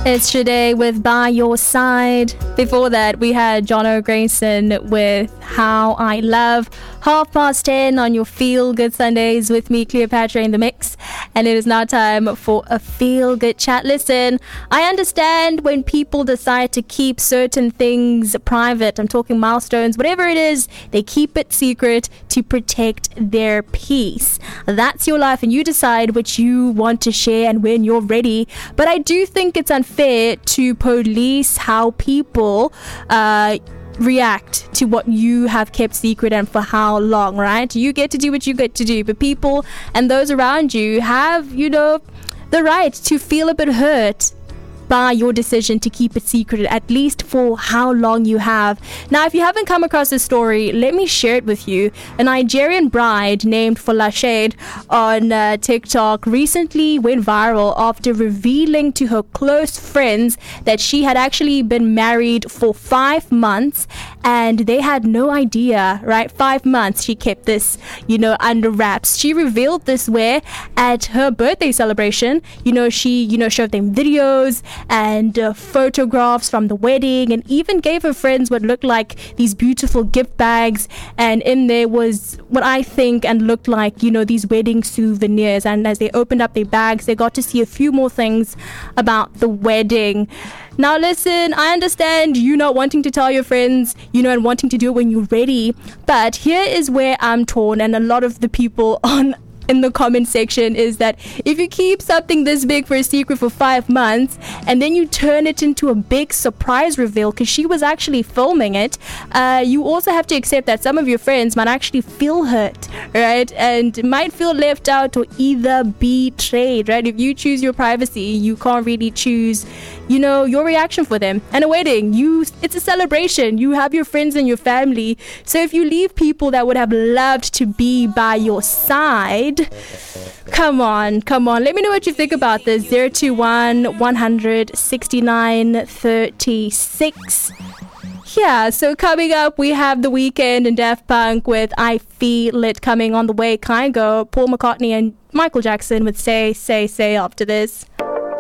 It's Shade with By Your Side. Before that, we had John O'Grayson with How I Love. 10:30 on your Feel Good Sundays with me, Cleopatra, in the mix. And it is now time for a Feel Good Chat. Listen, I understand when people decide to keep certain things private. I'm talking milestones, whatever it is, they keep it secret to protect their peace. That's your life and you decide what you want to share and when you're ready. But I do think it's unfair to police how people react to what you have kept secret and for how long, right? You get to do what you get to do, but people and those around you have, the right to feel a bit hurt by your decision to keep it secret, at least for how long you have. Now, if you haven't come across this story, let me share it with you. A Nigerian bride named Folashade on TikTok recently went viral after revealing to her close friends that she had actually been married for 5 months and they had no idea, right? 5 months she kept this, under wraps. She revealed this where at her birthday celebration, she, showed them videos and photographs from the wedding and even gave her friends what looked like these beautiful gift bags, and in there was what I think and looked like these wedding souvenirs. And as they opened up their bags, they got to see a few more things about the wedding. Now listen, I understand you not wanting to tell your friends, and wanting to do it when you're ready, but here is where I'm torn, and a lot of the people in the comment section is that if you keep something this big for a secret for 5 months and then you turn it into a big surprise reveal because she was actually filming it, you also have to accept that some of your friends might actually feel hurt, right? And might feel left out or either betrayed, right? If you choose your privacy, you can't really choose your reaction for them. And a wedding, it's a celebration. You have your friends and your family. So if you leave people that would have loved to be by your side, come on. Let me know what you think about this. 021 100 69 36. Yeah, so coming up, we have The Weeknd and Daft Punk with I Feel It coming on the way. Kygo, Paul McCartney and Michael Jackson with Say, Say, Say after this.